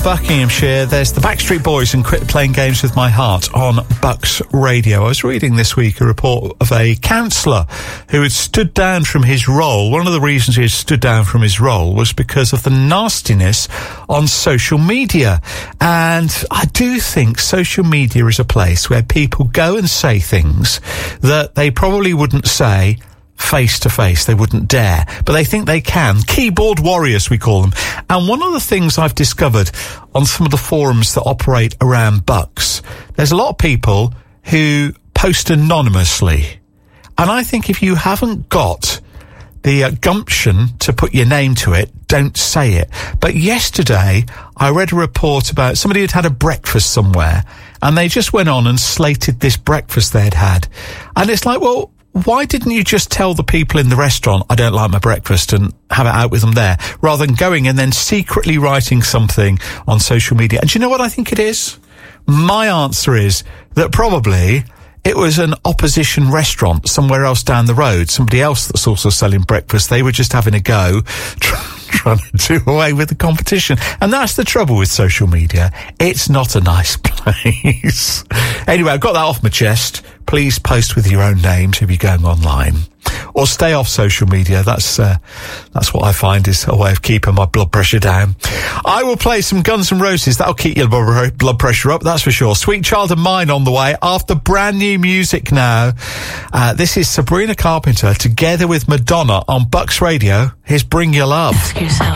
Buckinghamshire. There's the Backstreet Boys and Quit Playing Games With My Heart on Bucks Radio. I was reading this week a report of a councillor who had stood down from his role. One of the reasons he had stood down from his role was because of the nastiness on social media. And I do think social media is a place where people go and say things that they probably wouldn't say face to face. They wouldn't dare, but they think they can. Keyboard warriors, we call them. And one of the things I've discovered on some of the forums that operate around Bucks, there's a lot of people who post anonymously. And I think if you haven't got the gumption to put your name to it, don't say it. But yesterday, I read a report about somebody who'd had a breakfast somewhere, and they just went on and slated this breakfast they'd had. And it's like, well, why didn't you just tell the people in the restaurant, I don't like my breakfast, and have it out with them there, rather than going and then secretly writing something on social media? And do you know what I think it is? My answer is that probably it was an opposition restaurant somewhere else down the road, somebody else that's also selling breakfast. They were just having a go, trying to do away with the competition. And that's the trouble with social media. It's not a nice place. Anyway, I've got that off my chest. Please post with your own names if you're going online. Or stay off social media. That's what I find is a way of keeping my blood pressure down. I will play some Guns N' Roses. That'll keep your blood pressure up, that's for sure. Sweet Child of Mine on the way after brand new music now. This is Sabrina Carpenter together with Madonna on Bucks Radio. Here's Bring Your Love. Ask yourself.